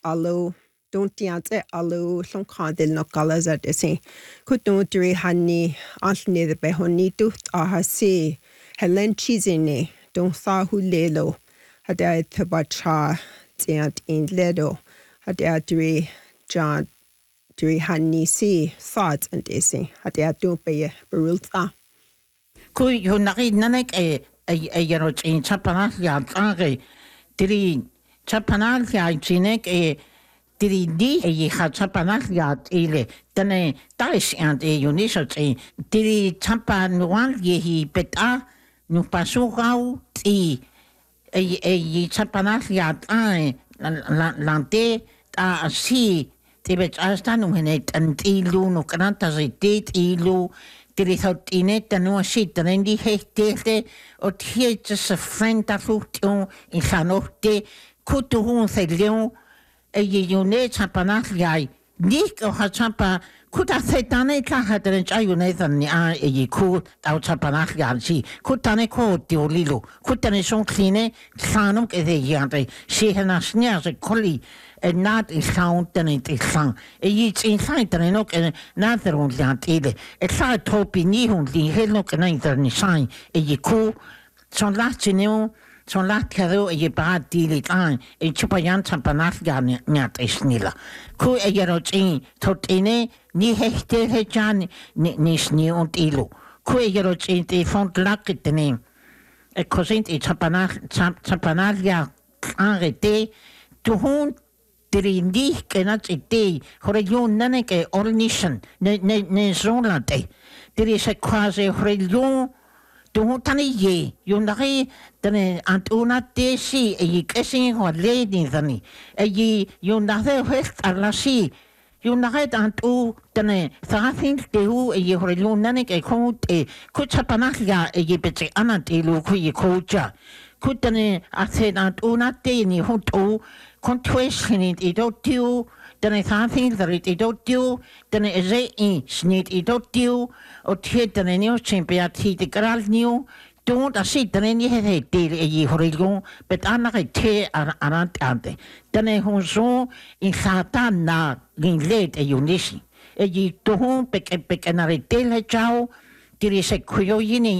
allo don't diante allo long cadil no galas at the same could no dre hanni antne the behoni duft a ha se helen cheesine don't sa hu lelo had I tabacha tiant in ledo had I dre John dre hanni se thoughts and isi had I don't be berulta Kui yu naki nanek yaro in chapanal ya tange diri chapanal ya chinek diri di ha chapanal ya ile tane taish and yunisho diri chapanuan ye beta nu pasukau ti chapanal ya lante ta si tibet asta nu henet antilu no kananta zitit ilu diri thot inet no shit rendi hekte ot hiet se frenta flution in sanote kutu hun se leon yune chapanal yai nik o ha chapa kuta setane ka hadren ayune than ni ku tau chapanal yansi kutane ko diolilo kutane son cleane sanum ke de yante she hanas nya se koli not is sound than it is sung. It's inside the nook and another one that either. It's like topi nihun, the hellnook and either ni sign. A cool, son latino, son latcaro, a bad deal it on, a chupayan champanafga not a snilla. Cool a yerochin, totine, ni heste hejan, ni sni on ilo. Cool a yerochin, they found luck at the name. A cousin, a champanafga, arrete, to whom Dirindi cannot ite, Horeyon Naneke ornishan, ne zonate. There is a quasi Horeyon to Hutani ye, Yunari, then Antuna de si, a ye kissing or lady than a ye, Yunare West Alasi. Yunare Antu, then Thathing de who a ye Horeyon Naneke coat a Kuchapanaka, a ye bete anatilu, qui coacha. Kutane, I said Antuna de ni Hutu. Contuation it don't do, then I think that it don't do, then is a snit it don't do, or hit the new champion, the girl new, don't I see then any head a deal a ye horigon, but I'm not a tear around ante. Then I honzo in Satana in late a unisi. A ye to whom pick and a retail a chow, there is a quioini